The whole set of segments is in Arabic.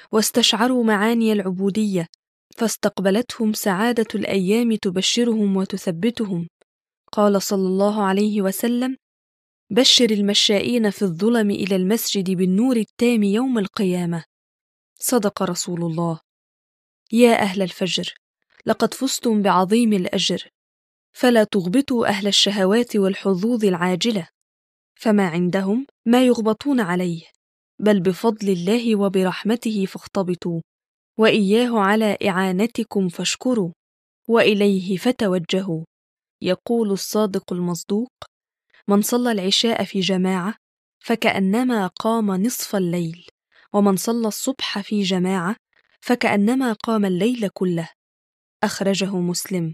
واستشعروا معاني العبودية، فاستقبلتهم سعادة الأيام تبشرهم وتثبتهم. قال صلى الله عليه وسلم: بشر المشائين في الظلم إلى المسجد بالنور التام يوم القيامة. صدق رسول الله. يا أهل الفجر، لقد فزتم بعظيم الأجر، فلا تغبطوا أهل الشهوات والحظوظ العاجلة، فما عندهم ما يغبطون عليه، بل بفضل الله وبرحمته فاختبطوا، وإياه على إعانتكم فاشكروا، وإليه فتوجهوا. يقول الصادق المصدوق: من صلى العشاء في جماعة فكأنما قام نصف الليل، ومن صلى الصبح في جماعة فكأنما قام الليل كله. أخرجه مسلم.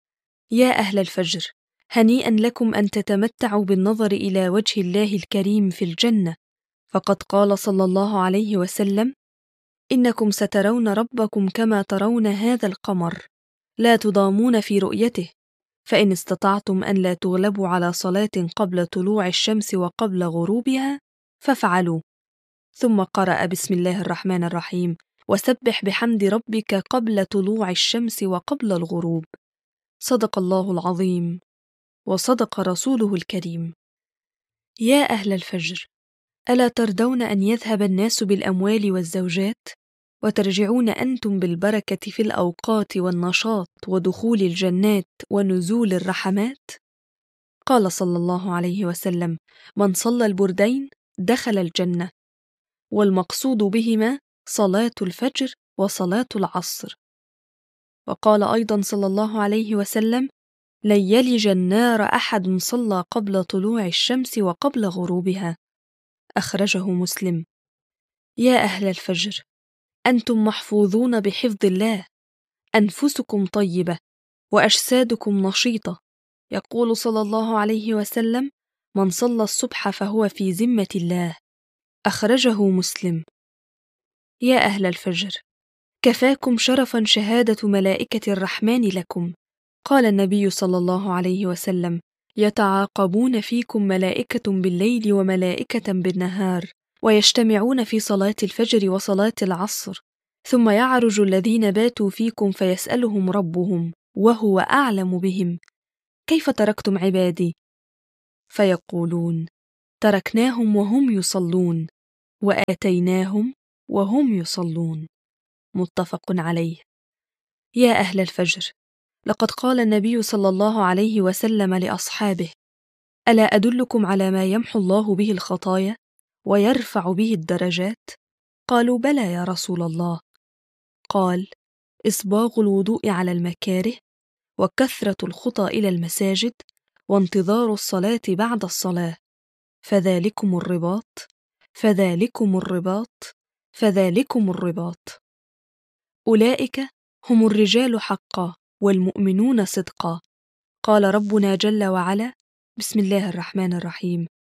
يا أهل الفجر، هنيئا لكم أن تتمتعوا بالنظر إلى وجه الله الكريم في الجنة، فقد قال صلى الله عليه وسلم: إنكم سترون ربكم كما ترون هذا القمر، لا تضامون في رؤيته، فإن استطعتم أن لا تغلبوا على صلاة قبل طلوع الشمس وقبل غروبها فافعلوا. ثم قرأ: بسم الله الرحمن الرحيم، وسبح بحمد ربك قبل طلوع الشمس وقبل الغروب. صدق الله العظيم، وصدق رسوله الكريم. يا أهل الفجر، ألا ترضون أن يذهب الناس بالأموال والزوجات، وترجعون أنتم بالبركة في الأوقات والنشاط ودخول الجنات ونزول الرحمات؟ قال صلى الله عليه وسلم: من صلى البردين دخل الجنة، والمقصود بهما صلاة الفجر وصلاة العصر. وقال أيضا صلى الله عليه وسلم: لن يلج النار أحد صلى قبل طلوع الشمس وقبل غروبها. أخرجه مسلم. يا أهل الفجر، أنتم محفوظون بحفظ الله، أنفسكم طيبة وأجسادكم نشيطة. يقول صلى الله عليه وسلم: من صلى الصبح فهو في ذمة الله. أخرجه مسلم. يا أهل الفجر، كفاكم شرفا شهادة ملائكة الرحمن لكم. قال النبي صلى الله عليه وسلم: يتعاقبون فيكم ملائكة بالليل وملائكة بالنهار، ويجتمعون في صلاة الفجر وصلاة العصر، ثم يعرج الذين باتوا فيكم فيسألهم ربهم وهو أعلم بهم: كيف تركتم عبادي؟ فيقولون: تركناهم وهم يصلون، وآتيناهم وهم يصلون. متفق عليه. يا أهل الفجر، لقد قال النبي صلى الله عليه وسلم لأصحابه: ألا أدلكم على ما يمحو الله به الخطايا ويرفع به الدرجات؟ قالوا: بلى يا رسول الله. قال: إسباغ الوضوء على المكاره، وكثرة الخطى إلى المساجد، وانتظار الصلاة بعد الصلاة، فذلكم الرباط، فذلكم الرباط، فذلكم الرباط. أولئك هم الرجال حقا والمؤمنون صدقا. قال ربنا جل وعلا: بسم الله الرحمن الرحيم: